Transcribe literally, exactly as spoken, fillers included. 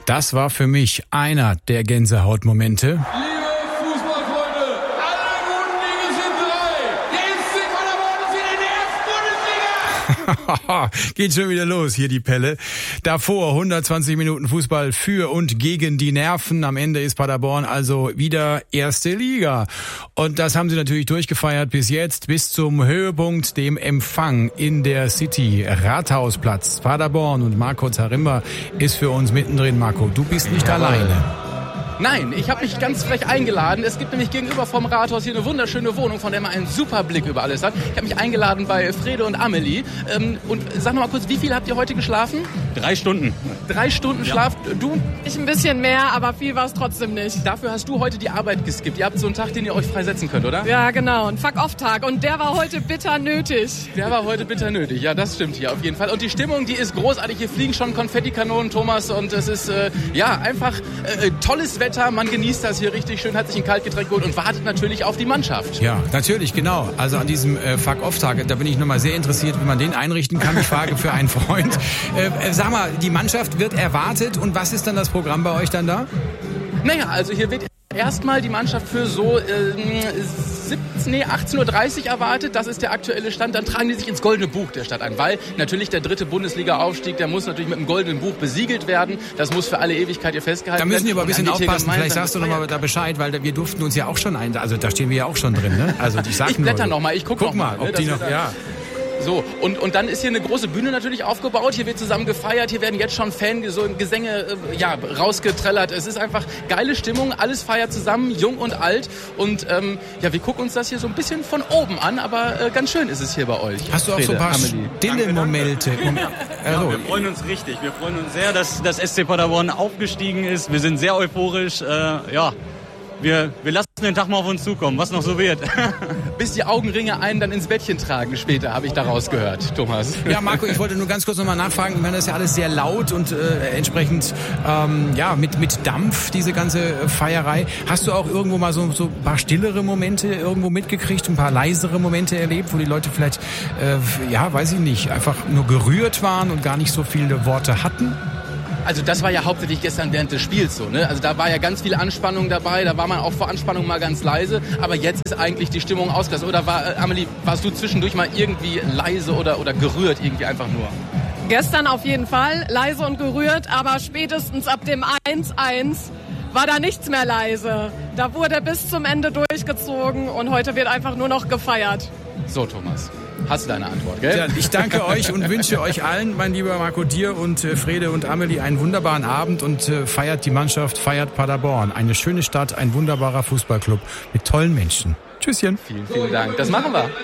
Das war für mich einer der Gänsehautmomente. Geht schon wieder los, hier die Pelle. Davor hundertzwanzig Minuten Fußball für und gegen die Nerven. Am Ende ist Paderborn also wieder erste Liga. Und das haben sie natürlich durchgefeiert bis jetzt, bis zum Höhepunkt, dem Empfang in der City. Rathausplatz, Paderborn, und Marco Zaremba ist für uns mittendrin. Marco, du bist nicht Jawohl. alleine. Nein, ich habe mich ganz frech eingeladen. Es gibt nämlich gegenüber vom Rathaus hier eine wunderschöne Wohnung, von der man einen super Blick über alles hat. Ich habe mich eingeladen bei Frede und Amelie. Ähm, und sag noch mal kurz, wie viel habt ihr heute geschlafen? Drei Stunden. Drei Stunden Schlaf. Du? Ich ein bisschen mehr, aber viel war es trotzdem nicht. Dafür hast du heute die Arbeit geskippt. Ihr habt so einen Tag, den ihr euch freisetzen könnt, oder? Ja, genau. Ein Fuck-Off-Tag. Und der war heute bitter nötig. Der war heute bitter nötig. Ja, das stimmt hier auf jeden Fall. Und die Stimmung, die ist großartig. Hier fliegen schon Konfettikanonen, Thomas. Und es ist, äh, ja, einfach äh, tolles Wetter. Man genießt das hier richtig schön, hat sich ein Kaltgetränk geholt und wartet natürlich auf die Mannschaft. Ja, natürlich, genau. Also an diesem äh, Fuck-Off-Tag, da bin ich nochmal sehr interessiert, wie man den einrichten kann. Ich frage für einen Freund. Äh, äh, sag mal, die Mannschaft wird erwartet, und was ist dann das Programm bei euch dann da? Naja, also hier wird erstmal die Mannschaft für so äh, siebzehn, nee, achtzehn Uhr dreißig erwartet. Das ist der aktuelle Stand. Dann tragen die sich ins Goldene Buch der Stadt ein, weil natürlich der dritte Bundesliga-Aufstieg, der muss natürlich mit dem Goldenen Buch besiegelt werden. Das muss für alle Ewigkeit hier festgehalten werden. Da müssen wir aber ein bisschen aufpassen. Vielleicht sagst du noch nochmal da Bescheid, weil wir durften uns ja auch schon ein, also da stehen wir ja auch schon drin, ne? Also ich sag ich blätter nur, noch mal, ich guck, guck noch mal, mal, ob ne, die noch, ja. So, und, und dann ist hier eine große Bühne natürlich aufgebaut. Hier wird zusammen gefeiert. Hier werden jetzt schon Fangesänge äh, ja, rausgetrellert. Es ist einfach geile Stimmung. Alles feiert zusammen, jung und alt. Und ähm, ja, wir gucken uns das hier so ein bisschen von oben an. Aber äh, ganz schön ist es hier bei euch. Hast du auch Frede, so ein paar Amelie. stille Momente? Ja, wir freuen uns richtig. Wir freuen uns sehr, dass das S C Paderborn aufgestiegen ist. Wir sind sehr euphorisch. Äh, ja, wir, wir lassen den Tag mal auf uns zukommen, was noch so wird. Bis die Augenringe einen dann ins Bettchen tragen später, habe ich daraus gehört, Thomas. Ja, Marco, ich wollte nur ganz kurz nochmal nachfragen. Ich meine, das ist ja alles sehr laut und äh, entsprechend ähm, ja mit, mit Dampf, diese ganze Feierei. Hast du auch irgendwo mal so, so ein paar stillere Momente irgendwo mitgekriegt, ein paar leisere Momente erlebt, wo die Leute vielleicht, äh, ja, weiß ich nicht, einfach nur gerührt waren und gar nicht so viele Worte hatten? Also das war ja hauptsächlich gestern während des Spiels so, ne? Also da war ja ganz viel Anspannung dabei, da war man auch vor Anspannung mal ganz leise, aber jetzt ist eigentlich die Stimmung ausgelassen. Oder war, äh, Amelie, warst du zwischendurch mal irgendwie leise oder, oder gerührt, irgendwie einfach nur? Gestern auf jeden Fall leise und gerührt, aber spätestens ab dem eins eins war da nichts mehr leise. Da wurde bis zum Ende durchgezogen und heute wird einfach nur noch gefeiert. So, Thomas. Hast du deine Antwort, gell? Ja, ich danke euch und wünsche euch allen, mein lieber Marco, dir und äh, Frede und Amelie, einen wunderbaren Abend und äh, feiert die Mannschaft, feiert Paderborn. Eine schöne Stadt, ein wunderbarer Fußballclub mit tollen Menschen. Tschüsschen. Vielen, vielen Dank. Das machen wir.